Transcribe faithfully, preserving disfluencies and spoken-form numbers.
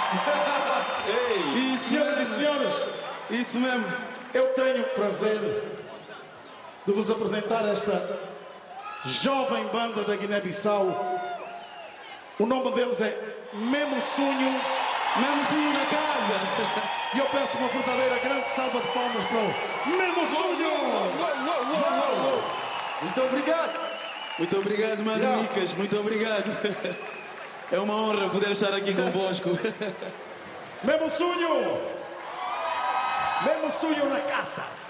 Ei, E senhoras e senhores, isso mesmo. eu tenho o prazer de vos apresentar esta jovem banda da Guiné-Bissau. O nome deles é Mesmo Sonho. Mesmo sonho na casa. E eu peço uma verdadeira grande salva de palmas para o Mesmo Sonho. Muito obrigado. Muito obrigado, mano, Yeah. Micas. Muito obrigado. É uma honra poder estar aqui convosco. Mesmo Sonho. Mesmo Sonho na casa.